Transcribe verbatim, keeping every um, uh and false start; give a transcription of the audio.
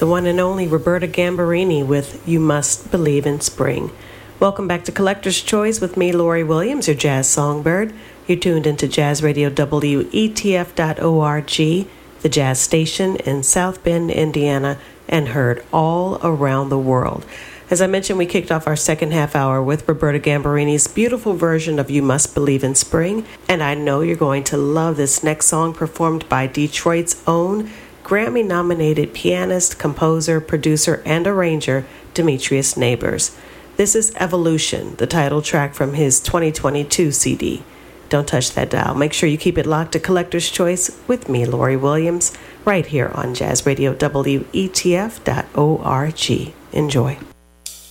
the one and only Roberta Gambarini with You Must Believe in Spring. Welcome back to Collector's Choice with me, Lori Williams, your jazz songbird. You're tuned into Jazz Radio W E T F dot org, the jazz station in South Bend, Indiana, and heard all around the world. As I mentioned, we kicked off our second half hour with Roberta Gambarini's beautiful version of You Must Believe in Spring, and I know you're going to love this next song performed by Detroit's own Grammy-nominated pianist, composer, producer, and arranger, Demetrius Neighbors. This is Evolution, the title track from his twenty twenty-two C D. Don't touch that dial. Make sure you keep it locked to Collector's Choice with me, Lori Williams, right here on Jazz Radio W E T F dot org. Enjoy.